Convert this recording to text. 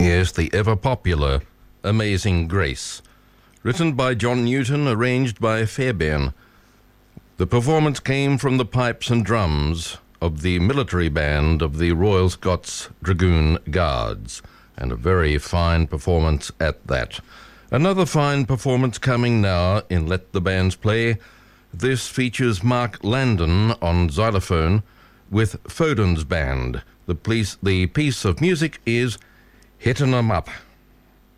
Yes, the ever-popular Amazing Grace. Written by John Newton, arranged by Fairbairn. The performance came from the pipes and drums of the military band of the Royal Scots Dragoon Guards, and a very fine performance at that. Another fine performance coming now in Let the Bands Play. This features Mark Landon on xylophone with Foden's band. The piece of music is Hittin' 'Em Up.